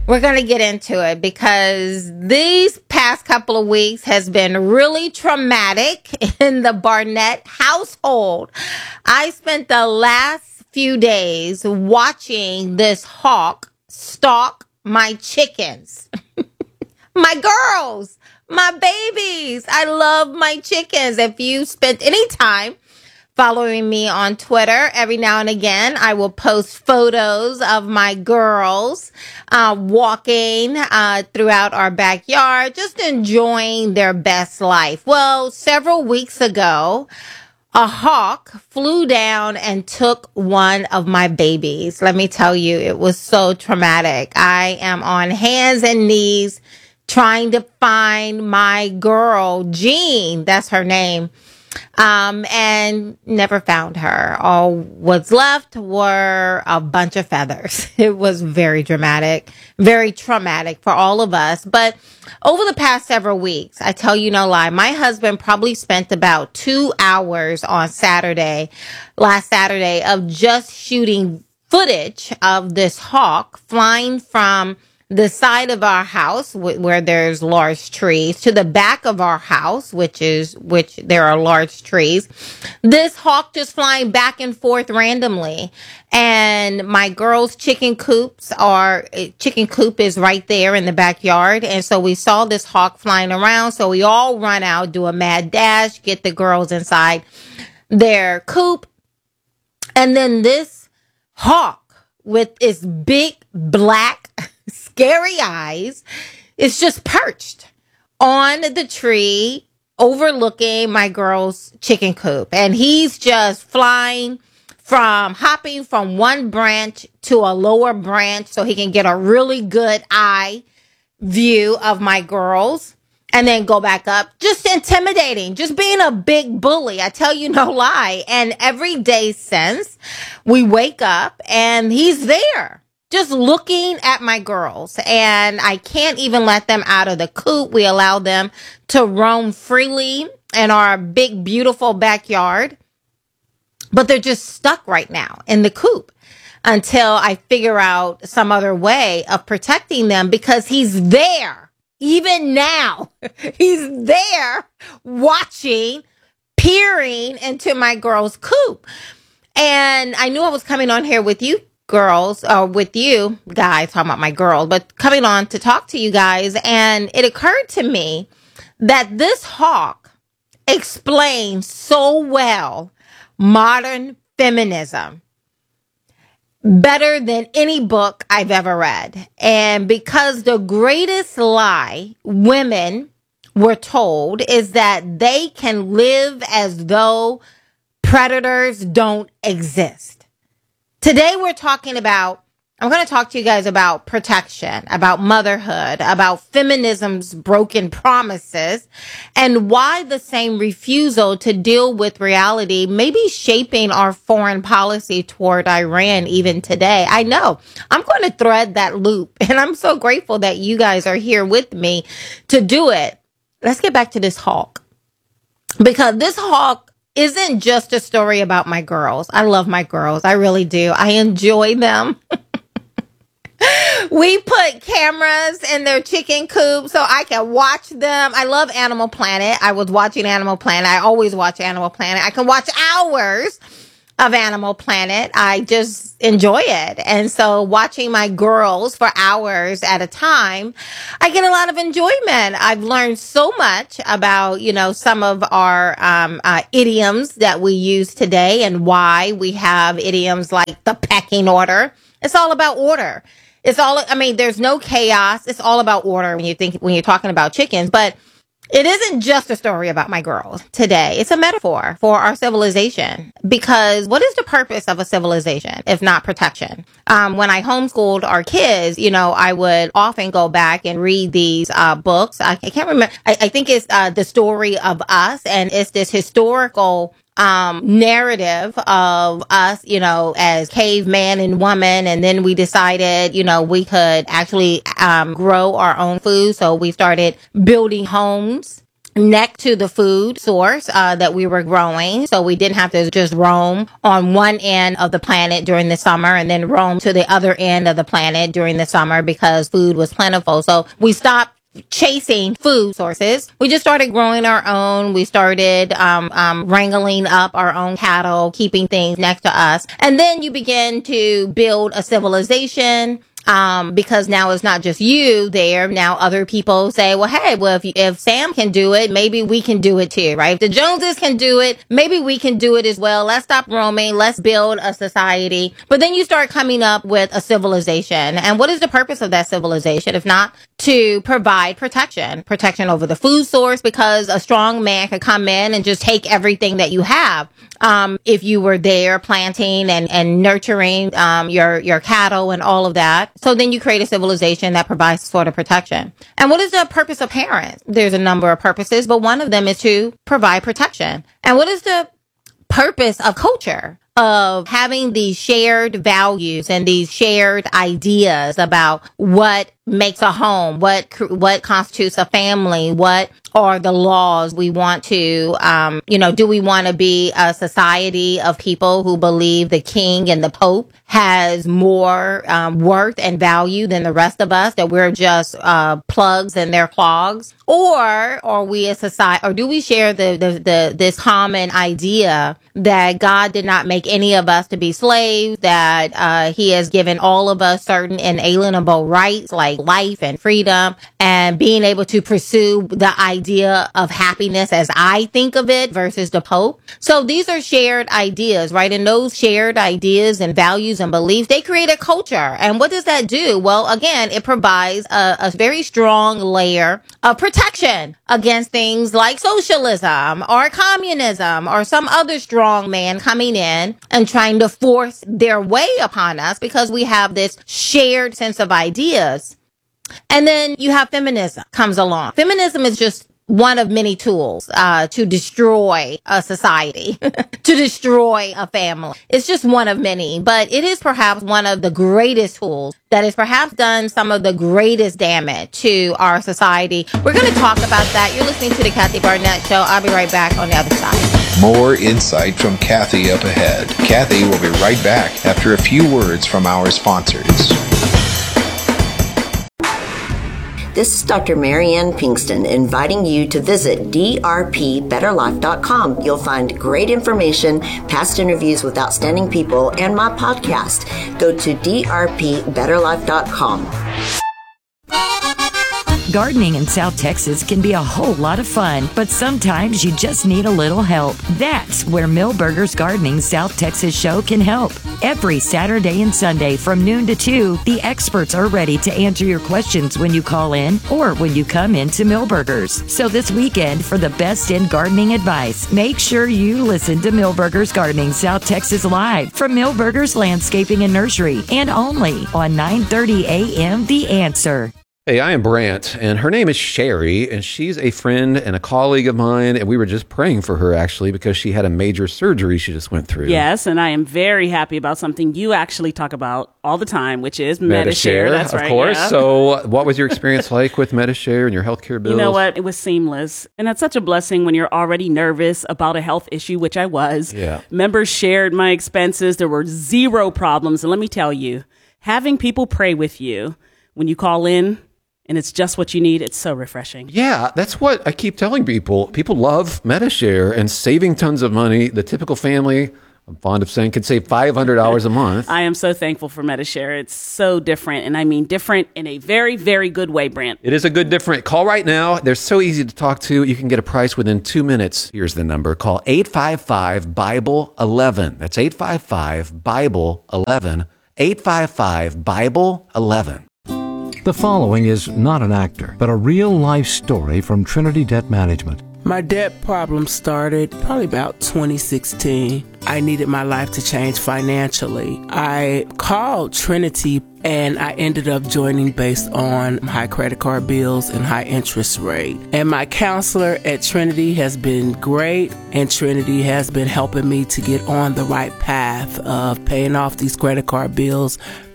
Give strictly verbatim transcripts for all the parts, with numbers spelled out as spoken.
We're going to get into it because these past couple of weeks has been really traumatic in the Barnett household. I spent the last few days watching this hawk stalk my chickens, my girls, my babies. I love my chickens. If you spent any time following me on Twitter, every now and again, I will post photos of my girls uh, walking uh, throughout our backyard, just enjoying their best life. Well, several weeks ago, a hawk flew down and took one of my babies. Let me tell you, it was so traumatic. I am on hands and knees trying to find my girl, Jean. That's her name. Um, and never found her. All what's left were a bunch of feathers. It was very dramatic, very traumatic for all of us. But over the past several weeks, I tell you no lie, my husband probably spent about two hours on Saturday, last Saturday, of just shooting footage of this hawk flying from the side of our house wh- where there's large trees to the back of our house, which is, which there are large trees. This hawk just flying back and forth randomly. And my girls' chicken coops are, chicken coop is right there in the backyard. And so we saw this hawk flying around. So we all run out, do a mad dash, get the girls inside their coop. And then this hawk with its big black scary eyes is just perched on the tree overlooking my girl's chicken coop. And he's just flying from hopping from one branch to a lower branch so he can get a really good eye view of my girls and then go back up. Just intimidating, just being a big bully. I tell you no lie. And every day since, we wake up and he's there, just looking at my girls, and I can't even let them out of the coop. We allow them to roam freely in our big, beautiful backyard, but they're just stuck right now in the coop until I figure out some other way of protecting them, because he's there. Even now, he's there watching, peering into my girl's coop. And I knew I was coming on here with you girls, or with you guys, talking about my girl, but coming on to talk to you guys. And it occurred to me that this hawk explains so well modern feminism better than any book I've ever read. And because the greatest lie women were told is that they can live as though predators don't exist. Today we're talking about, I'm going to talk to you guys about protection, about motherhood, about feminism's broken promises, and why the same refusal to deal with reality may be shaping our foreign policy toward Iran even today. I know I'm going to thread that loop, and I'm so grateful that you guys are here with me to do it. Let's get back to this hawk, because this hawk isn't just a story about my girls. I love my girls. I really do. I enjoy them. We put cameras in their chicken coop so I can watch them. I love Animal Planet. I was watching Animal Planet. I always watch Animal Planet. I can watch hours of Animal Planet. I just enjoy it. And so watching my girls for hours at a time, I get a lot of enjoyment. I've learned so much about, you know, some of our um, uh, idioms that we use today and why we have idioms like the pecking order. It's all about order. It's all, I mean, there's no chaos. It's all about order when you think, when you're talking about chickens, but it isn't just a story about my girls today. It's a metaphor for our civilization, because what is the purpose of a civilization if not protection? Um, when I homeschooled our kids, you know, I would often go back and read these uh, books. I, I can't remember. I, I think it's uh, The Story of Us, and it's this historical um, narrative of us, you know, as caveman and woman. And then we decided, you know, we could actually um, grow our own food. So we started building homes next to the food source uh, that we were growing. So we didn't have to just roam on one end of the planet during the summer and then roam to the other end of the planet during the summer because food was plentiful. So we stopped chasing food sources. We just started growing our own. We started um, um, wrangling up our own cattle, keeping things next to us. And then you begin to build a civilization. Um, because now it's not just you there. Now other people say, well, hey, well, if, if Sam can do it, maybe we can do it too, right? If the Joneses can do it, maybe we can do it as well. Let's stop roaming. Let's build a society. But then you start coming up with a civilization. And what is the purpose of that civilization? If not to provide protection, protection over the food source, because a strong man could come in and just take everything that you have. Um, if you were there planting and, and nurturing, um, your, your cattle and all of that. So then you create a civilization that provides sort of protection. And what is the purpose of parents? There's a number of purposes, but one of them is to provide protection. And what is the purpose of culture? Of having these shared values and these shared ideas about what makes a home, what what constitutes a family, what are the laws we want to, um, you know, do we want to be a society of people who believe the king and the pope has more um, worth and value than the rest of us, that we're just uh, plugs in their clogs? Or are we a society, or do we share the, the, the this common idea that God did not make any of us to be slaves, that uh, he has given all of us certain inalienable rights like life and freedom and being able to pursue the idea of happiness as I think of it versus the Pope? So these are shared ideas, right? And those shared ideas and values and beliefs, they create a culture. And what does that do? Well, again, it provides a, a very strong layer of protection against things like socialism or communism or some other strong man coming in and trying to force their way upon us, because we have this shared sense of ideas. And then you have feminism comes along. Feminism is just one of many tools uh to destroy a society, to destroy a family. It's just one of many, but it is perhaps one of the greatest tools that has perhaps done some of the greatest damage to our society. We're going to talk about that. You're listening to the Kathy Barnett Show. I'll be right back on the other side. More insight from Kathy up ahead. Kathy will be right back after a few words from our sponsors. This is Doctor Marianne Pinkston inviting you to visit d r p better life dot com. You'll find great information, past interviews with outstanding people, and my podcast. Go to d r p better life dot com. Gardening in South Texas can be a whole lot of fun, but sometimes you just need a little help. That's where Millburgers Gardening South Texas show can help. Every Saturday and Sunday from noon to two, the experts are ready to answer your questions when you call in or when you come into Millburgers. So this weekend, for the best in gardening advice, make sure you listen to Millburgers Gardening South Texas live from Millburgers Landscaping and Nursery, and only on nine thirty a.m. The Answer. Hey, I am Brant, and her name is Sherry, and she's a friend and a colleague of mine, and we were just praying for her, actually, because she had a major surgery she just went through. Yes, and I am very happy about something you actually talk about all the time, which is Medi-Share. That's of right, course. yeah. So what was your experience like with Medi-Share and your healthcare bills? You know what? It was seamless, and that's such a blessing when you're already nervous about a health issue, which I was. Yeah. Members shared my expenses. There were zero problems, and let me tell you, having people pray with you when you call in, and it's just what you need, it's so refreshing. Yeah, that's what I keep telling people. People love Medi-Share and saving tons of money. The typical family, I'm fond of saying, could save five hundred dollars a month. I am so thankful for Medi-Share. It's so different, and I mean different in a very, very good way, Brant. It is a good different. Call right now. They're so easy to talk to. You can get a price within two minutes. Here's the number. Call eight five five, Bible eleven. That's eight five five, Bible eleven. eight five five, Bible eleven. The following is not an actor, but a real-life story from Trinity Debt Management. My debt problem started probably about twenty sixteen. I needed my life to change financially. I called Trinity and I ended up joining based on high credit card bills and high interest rate. And my counselor at Trinity has been great, and Trinity has been helping me to get on the right path of paying off these credit card bills,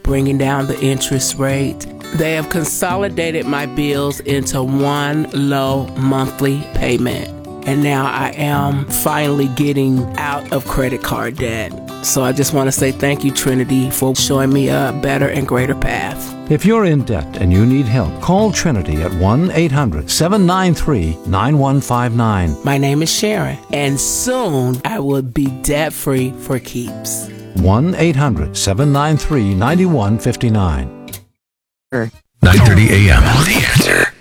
bringing down the interest rate. They have consolidated my bills into one low monthly payment. And now I am finally getting out of credit card debt. So I just want to say thank you, Trinity, for showing me a better and greater path. If you're in debt and you need help, call Trinity at one eight hundred seven nine three nine one five nine. My name is Sharon, and soon I will be debt-free for keeps. one eight hundred seven nine three nine one five nine. nine thirty a.m. The Answer.